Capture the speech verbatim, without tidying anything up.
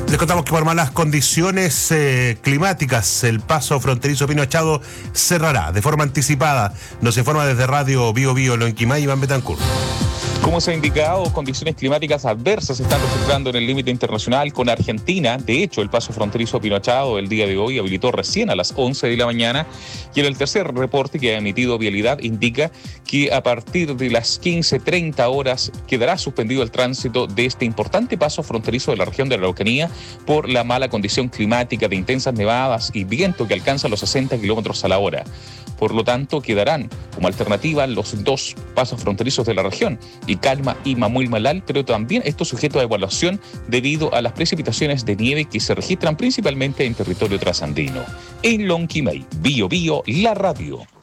Les contamos que por malas condiciones eh, climáticas, el paso fronterizo Pino Achado cerrará de forma anticipada. Nos informa desde Radio Bio Bio Lonquimay, Iván Betancourt. Como se ha indicado, condiciones climáticas adversas se están registrando en el límite internacional con Argentina. De hecho, el paso fronterizo Pino Achado el día de hoy habilitó recién a las once de la mañana, y en el tercer reporte que ha emitido Vialidad indica que a partir de las quince treinta horas quedará suspendido el tránsito de este importante paso fronterizo de la región de la Araucanía por la mala condición climática de intensas nevadas y viento que alcanza los sesenta kilómetros a la hora. Por lo tanto, quedarán como alternativa los dos pasos fronterizos de la región, Calma y Mamuil-Malal, pero también esto sujeto a evaluación debido a las precipitaciones de nieve que se registran principalmente en territorio trasandino. En Lonquimay, Bio Bio, la radio.